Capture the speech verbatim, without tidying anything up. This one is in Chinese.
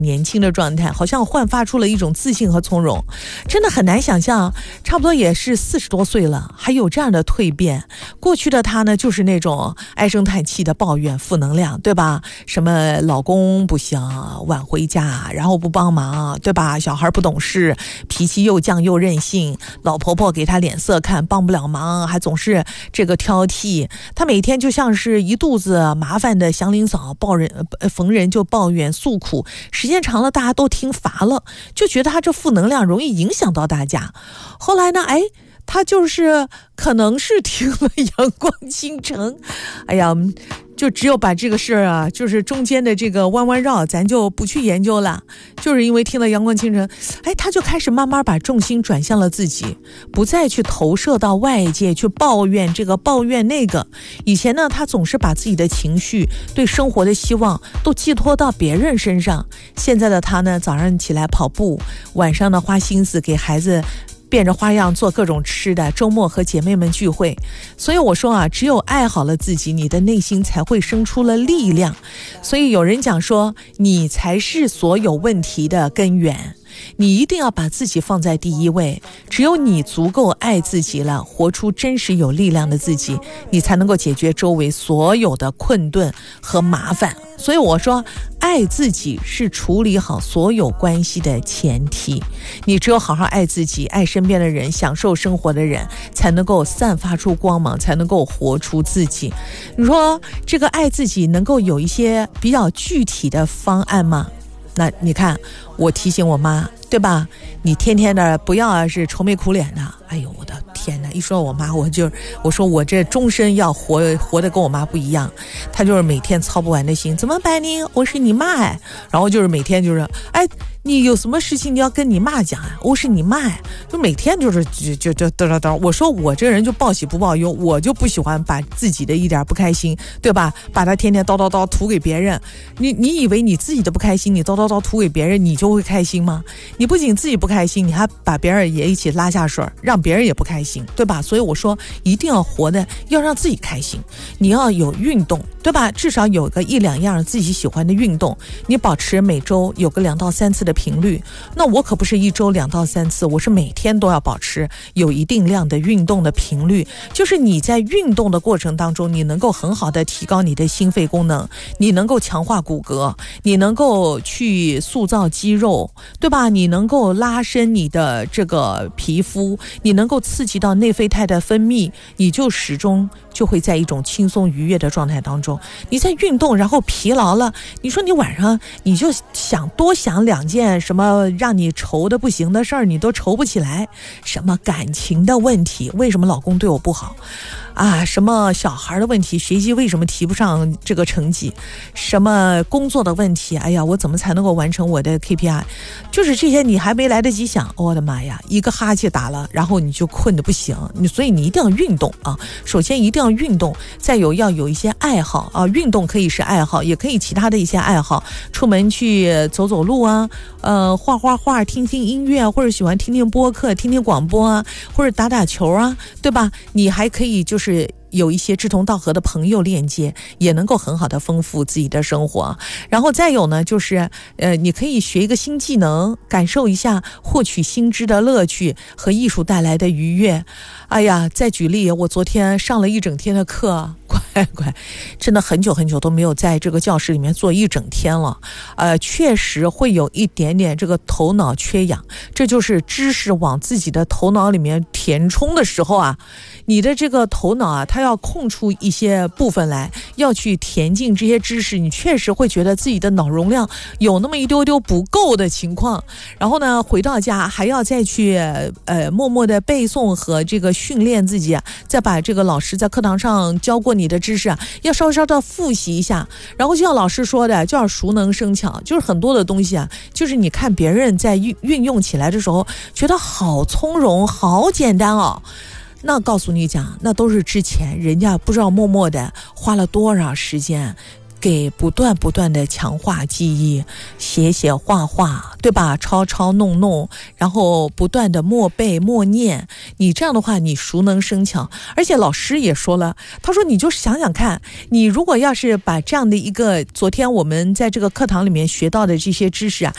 年轻的状态，好像焕发出了一种自信和从容，真的很难想象，差不多也是四十多岁了，还有这样的蜕变。过去的他呢，就是那种唉声叹气的抱怨、负能量，对吧？什么老公不行，晚回家，然后不帮忙，对吧？小孩不懂事，脾气又犟又任性，老婆婆给他脸色看，帮不了忙，还总是这个挑剔。他每天就像是一肚子麻烦的祥林嫂，抱人逢人就抱怨诉苦，时间长了大家都听乏了，就觉得他这负能量容易影响到大家。后来呢，哎，他就是可能是听了阳光倾城，哎呀，就只有把这个事儿啊，就是中间的这个弯弯绕咱就不去研究了，就是因为听了阳光倾城，哎，他就开始慢慢把重心转向了自己，不再去投射到外界去抱怨这个抱怨那个。以前呢，他总是把自己的情绪对生活的希望都寄托到别人身上，现在的他呢，早上起来跑步，晚上呢花心思给孩子变着花样做各种吃的，周末和姐妹们聚会。所以我说啊，只有爱好了自己，你的内心才会生出了力量。所以有人讲说，你才是所有问题的根源，你一定要把自己放在第一位，只有你足够爱自己了，活出真实有力量的自己，你才能够解决周围所有的困顿和麻烦。所以我说，爱自己是处理好所有关系的前提，你只有好好爱自己，爱身边的人，享受生活的人，才能够散发出光芒，才能够活出自己。你说这个爱自己能够有一些比较具体的方案吗？那你看，我提醒我妈，对吧？你天天的不要是愁眉苦脸的。哎呦，我的天哪！一说我妈，我就我说我这终身要活活得跟我妈不一样。她就是每天操不完的心，怎么办呢？我是你妈哎，然后就是每天就是哎。你有什么事情你要跟你妈讲啊？我是你妈呀，就每天就是就就就嘚嘚嘚。我说我这个人就报喜不报忧，我就不喜欢把自己的一点不开心，对吧？把它天天叨叨叨吐给别人。你你以为你自己的不开心，你叨叨叨吐给别人，你就会开心吗？你不仅自己不开心，你还把别人也一起拉下水，让别人也不开心，对吧？所以我说，一定要活的要让自己开心。你要有运动，对吧？至少有个一两样自己喜欢的运动，你保持每周有个两到三次的频率。那我可不是一周两到三次，我是每天都要保持有一定量的运动的频率。就是你在运动的过程当中，你能够很好的提高你的心肺功能，你能够强化骨骼，你能够去塑造肌肉，对吧？你能够拉伸你的这个皮肤，你能够刺激到内啡肽的分泌，你就始终就会在一种轻松愉悦的状态当中。你在运动然后疲劳了，你说你晚上你就想多想两件什么让你愁的不行的事儿，你都愁不起来。什么感情的问题，为什么老公对我不好啊？什么小孩的问题，学习为什么提不上这个成绩？什么工作的问题，哎呀，我怎么才能够完成我的 K P I？ 就是这些你还没来得及想，我的妈呀，一个哈欠打了，然后你就困得不行。你所以你一定要运动啊！首先一定要运动，再有要有一些爱好啊，运动可以是爱好，也可以其他的一些爱好，出门去走走路啊，呃，画画画，听听音乐，或者喜欢听听播客，听听广播啊，或者打打球啊，对吧？你还可以就是有一些志同道合的朋友链接，也能够很好的丰富自己的生活。然后再有呢，就是呃，你可以学一个新技能，感受一下获取新知的乐趣和艺术带来的愉悦。哎呀，再举例，我昨天上了一整天的课，乖乖，真的很久很久都没有在这个教室里面坐一整天了。呃，确实会有一点点这个头脑缺氧，这就是知识往自己的头脑里面填充的时候啊，你的这个头脑啊，它要空出一些部分来，要去填进这些知识，你确实会觉得自己的脑容量有那么一丢丢不够的情况。然后呢，回到家还要再去呃默默的背诵和这个训练自己啊，再把这个老师在课堂上教过你的知识啊，要稍稍的复习一下。然后就像老师说的，就要熟能生巧，就是很多的东西啊，就是你看别人在运运用起来的时候，觉得好从容，好简单哦。那告诉你讲，那都是之前人家不知道默默的花了多少时间，给不断不断的强化记忆，写写画画，对吧？抄抄弄弄，然后不断的默背默念。你这样的话，你熟能生巧。而且老师也说了，他说你就想想看，你如果要是把这样的一个昨天我们在这个课堂里面学到的这些知识啊，